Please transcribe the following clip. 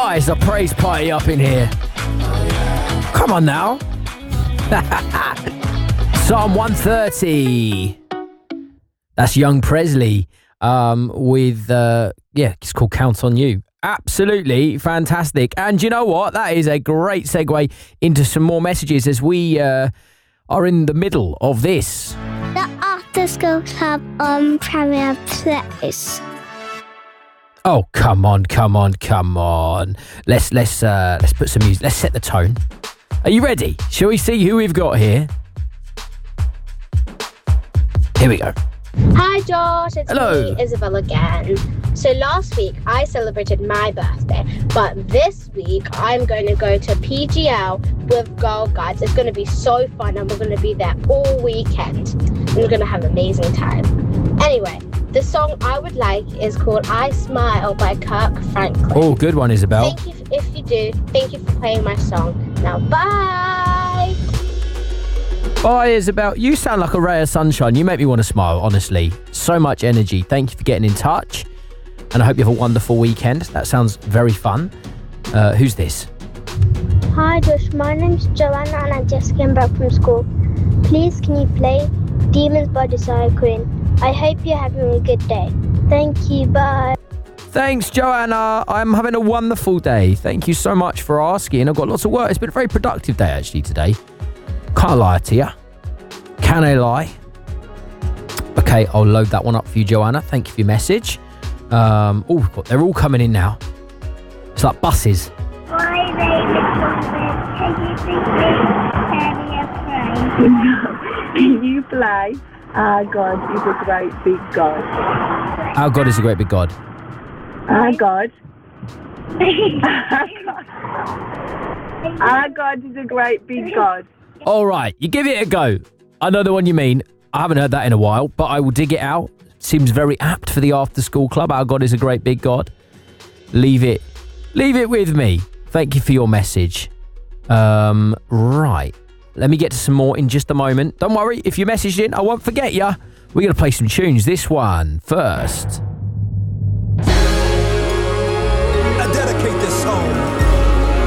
it's a praise party up in here. Come on now. Psalm 130. That's Young Presley with, it's called Count on You. Absolutely fantastic. And you know what? That is a great segue into some more messages as we are in the middle of this. The After School Club on Premier Place. Oh, come on. Let's put some music. Let's set the tone. Are you ready? Shall we see who we've got here? Here we go. Hi Josh, it's Hello. me, Isabel again. So last week I celebrated my birthday, but this week I'm going to go to PGL with Girl Guides. It's going to be so fun and we're going to be there all weekend. And we're going to have an amazing time. Anyway, the song I would like is called I Smile by Kirk Franklin. Oh, good one, Isabel. Thank you if you do. Thank you for playing my song. Now, bye! Bye, Isabel. You sound like a ray of sunshine. You make me want to smile, honestly. So much energy. Thank you for getting in touch. And I hope you have a wonderful weekend. That sounds very fun. Who's this? Hi Josh, my name's Joanna and I just came back from school. Please can you play Demons by Desire Queen? I hope you're having a good day. Thank you, bye. Thanks, Joanna. I'm having a wonderful day. Thank you so much for asking. I've got lots of work. It's been a very productive day, actually, today. Can't lie to you. Can I lie? Okay, I'll load that one up for you, Joanna. Thank you for your message. They're all coming in now. It's like buses. My name is Thomas. Can you play? Our God is a great big God. Our God is a great big God. Our God. Our God is a great big God. All right, you give it a go. I know the one you mean. I haven't heard that in a while, but I will dig it out. Seems very apt for the after school club. Our God is a great big God. Leave it with me. Thank you for your message. Right. Let me get to some more in just a moment. Don't worry, if you messaged in, I won't forget you. We're going to play some tunes. This one first.